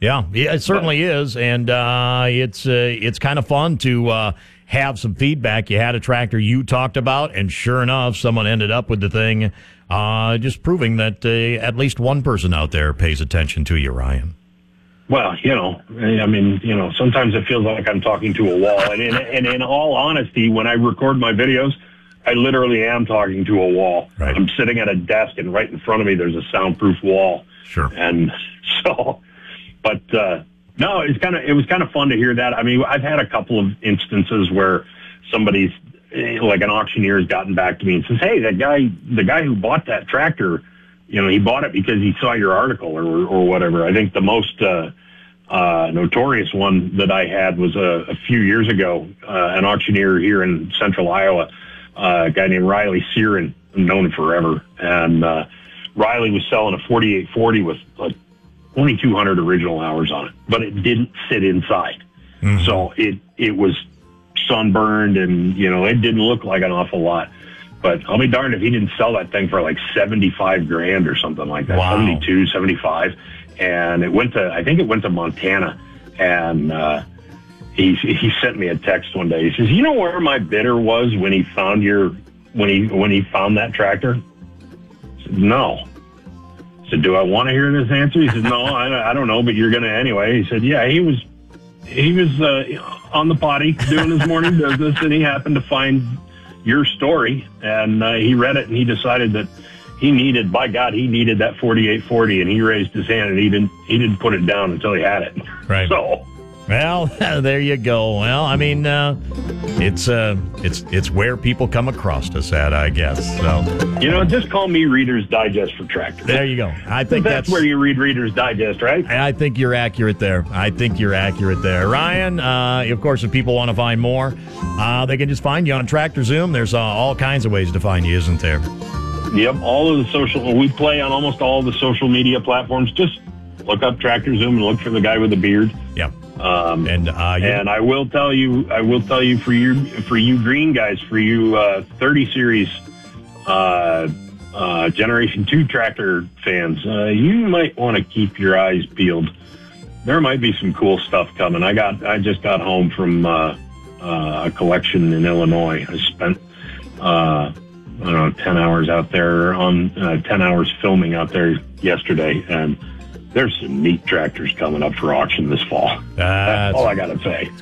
Yeah, it certainly is, and it's kind of fun to have some feedback. You had a tractor you talked about, and sure enough, someone ended up with the thing, just proving that at least one person out there pays attention to you, Ryan. Well, sometimes it feels like I'm talking to a wall. And in all honesty, when I record my videos, I literally am talking to a wall. Right. I'm sitting at a desk, and right in front of me, there's a soundproof wall. Sure. And so, but no, it was kind of fun to hear that. I mean, I've had a couple of instances where somebody's like an auctioneer has gotten back to me and says, "Hey, the guy who bought that tractor, he bought it because he saw your article or whatever." I think the most notorious one that I had was a few years ago, an auctioneer here in central Iowa, a guy named Riley Searin. I've known him forever. And Riley was selling a 4840 with 2,200 original hours on it, but it didn't sit inside. Mm-hmm. So it was sunburned, and, it didn't look like an awful lot. But I'll be darned if he didn't sell that thing for like $75,000 or something like that. Wow. 72, 75. And I think it went to Montana. And he sent me a text one day. He says, "You know where my bidder was when he found when he found that tractor?" I said, "No." I said, "Do I want to hear this answer?" He said, "No, I don't know, but you're going to anyway." He said, "Yeah, he was on the potty doing his morning business, and he happened to find your story, and he read it, and he decided that he needed that 4840, and he raised his hand, and he didn't put it down until he had it." Right. So, well, there you go. Well, I mean, it's where people come across us at, I guess. So, just call me Reader's Digest for tractors. There you go. I think that's where you read Reader's Digest, right? I think you're accurate there. Ryan, of course, if people want to find more, they can just find you on Tractor Zoom. There's all kinds of ways to find you, isn't there? Yep, all of the we play on almost all the social media platforms. Just look up Tractor Zoom and look for the guy with the beard. Yep. And I will tell you for you green guys, for you 30 series Generation 2 tractor fans, you might want to keep your eyes peeled. There might be some cool stuff coming. I just got home from a collection in Illinois. I spent 10 hours out there 10 hours filming out there yesterday, and there's some neat tractors coming up for auction this fall. That's all I got to say.